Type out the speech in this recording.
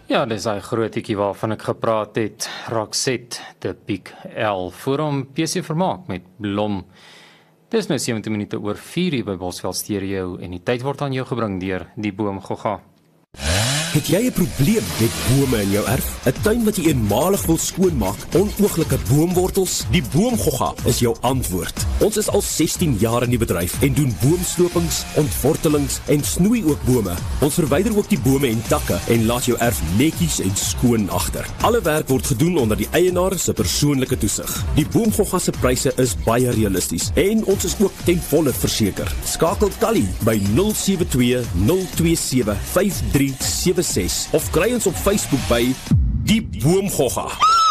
Ja, dis daai grootjie waarvan ek gepraat het, Roxette, de Big L, voor hom PC Vermaak met Blom. Dis nou 17 minute oor 4 hier by Bosveld Stereo en die tyd word aan jou gebring deur die Boom Gogga. Het jy 'n probleem met bome in jou erf? 'n Tuin wat jy eenmalig wil skoonmaak, onooglike boomwortels? Die Boom Gogga is jou antwoord. Ons is al 16 jaar in die bedryf en doen boomslopings, ontwortelings en snoei ook bome. Ons verwyder ook die bome en takke en laat jou erf netjies en skoon agter. Alle werk word gedoen onder die eienaar se persoonlike toesig. Die Boom Gogga se pryse is baie realisties en ons is ook ten volle verseker. Skakel Tally by 072 027 5376 of kry ons op Facebook by Die Boom Gogga.